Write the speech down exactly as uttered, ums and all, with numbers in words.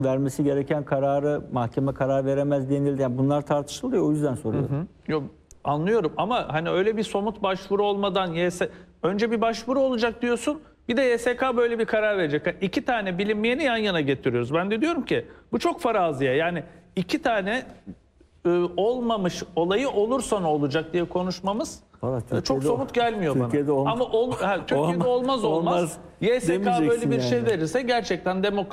vermesi gereken kararı mahkeme karar veremez denildi. Yani bunlar tartışılıyor, o yüzden soruyorum. Hı hı. Yok, anlıyorum ama hani öyle bir somut başvuru olmadan Y S önce bir başvuru olacak diyorsun. Bir de Y S K böyle bir karar verecek. İki tane bilinmeyeni yan yana getiriyoruz. Ben de diyorum ki bu çok faraziye. Yani iki tane e, olmamış olayı olursa ne olacak diye konuşmamız Vallahi çok somut gelmiyor Türkiye'de bana. olmaz. Ama ol, ha, Türkiye'de olmaz olmaz. Olmaz Y S K böyle demeyeceksin bir şey yani. verirse gerçekten demokrasi